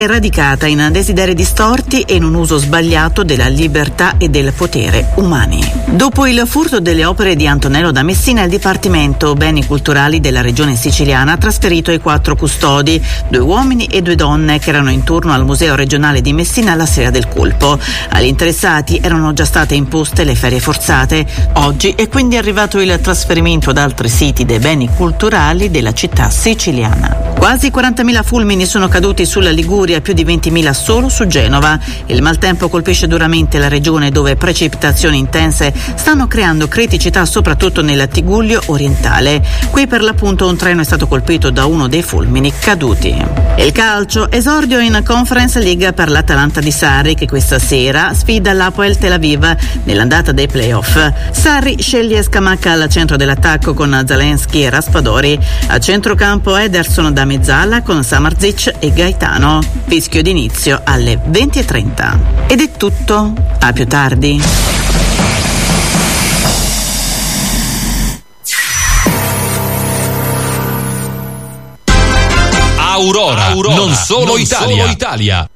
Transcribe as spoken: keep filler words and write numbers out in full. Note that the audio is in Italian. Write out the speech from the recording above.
è radicata in desideri distorti e in un uso sbagliato della libertà e del potere umani. Dopo il furto delle opere di Antonello da Messina, il Dipartimento Beni Culturali della Regione Siciliana ha trasferito i quattro custodi, due uomini e due donne, che erano in turno al Museo regionale di Messina alla sera del colpo. Agli interessati erano già state imposte le ferie forzate. Oggi è quindi arrivato il trasferimento ad altri siti dei beni culturali della città siciliana. Quasi quarantamila fulmini sono caduti sulla Liguria, più di ventimila solo su Genova. Il maltempo colpisce duramente la regione, dove precipitazioni intense stanno creando criticità soprattutto nel Tigullio orientale. Qui per l'appunto un treno è stato colpito da uno dei fulmini caduti. Il calcio, esordio in Conference League per l'Atalanta di Sarri, che questa sera sfida l'Hapoel Tel Aviv nell'andata dei playoff. Sarri sceglie Scamacca al centro dell'attacco con Zelensky e Raspadori. A centrocampo Ederson da mezzala con Samardzic e Gaetano. Fischio d'inizio alle venti e trenta. Ed è tutto. A più tardi. Aurora, Aurora, non solo non Italia. Solo Italia.